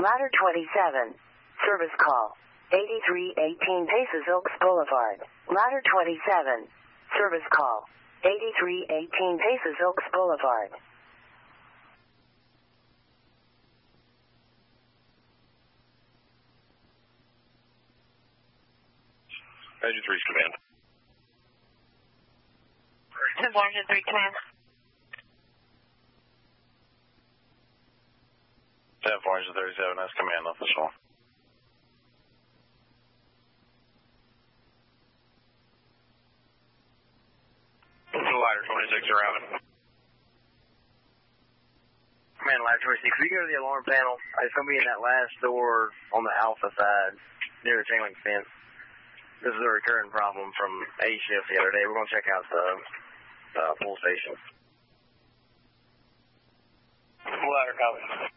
Ladder 27. Service call. 8318 Paces Oaks Boulevard. Ladder 27. Service call. 8318 Paces Oaks Boulevard. 83's command. 10-403 command. 10-437, that's command official. Ladder 26 around. Command Ladder 26, if you go to the alarm panel, it's going to be in that last door on the alpha side, near the chain link fence. This is a recurring problem from A shift the other day. We're going to check out the full station. Ladder copy.